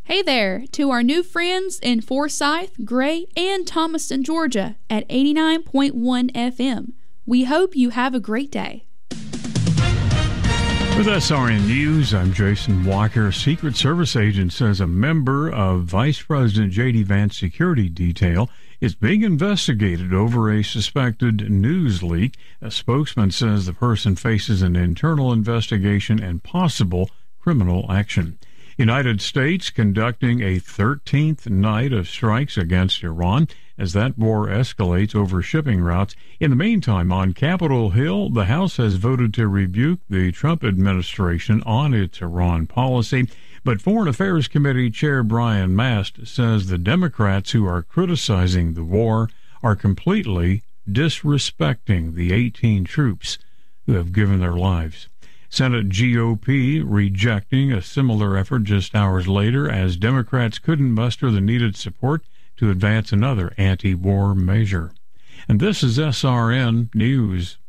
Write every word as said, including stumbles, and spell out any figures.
Hey there to our new friends in Forsyth, Gray, and Thomaston, Georgia at eighty-nine point one F M. We hope you have a great day. With S R N News, I'm Jason Walker. Secret Service agent says a member of Vice President J D. Vance security detail is being investigated over a suspected news leak. A spokesman says the person faces an internal investigation and possible criminal action. United States conducting a thirteenth night of strikes against Iran as that war escalates over shipping routes. In the meantime, on Capitol Hill, the House has voted to rebuke the Trump administration on its Iran policy. But Foreign Affairs Committee Chair Brian Mast says the Democrats who are criticizing the war are completely disrespecting the eighteen troops who have given their lives. Senate G O P rejecting a similar effort just hours later as Democrats couldn't muster the needed support to advance another anti-war measure. And this is S R N News.